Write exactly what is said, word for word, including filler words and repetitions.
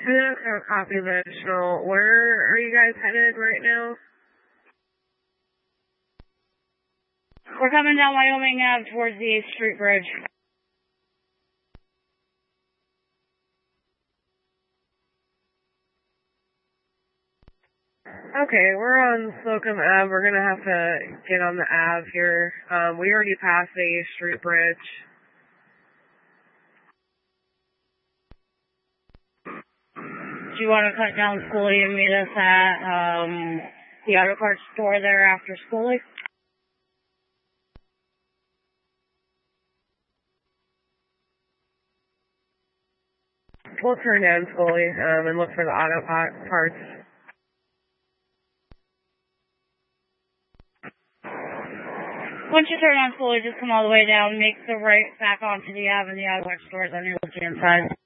Hello, copy additional. Where are you guys headed right now? We're coming down Wyoming Ave towards the eighth Street Bridge. Okay, we're on Slocum Ave. We're gonna have to get on the Ave here. Um, we already passed the eighth Street Bridge. Do you want to cut down Schoolie and meet us at um, the auto parts store there after Schoolie? We'll turn down Schoolie um, and look for the auto parts. Once you turn on Schoolie, just come all the way down, make the right back onto the Ave, and the auto parts store is on your left-hand side.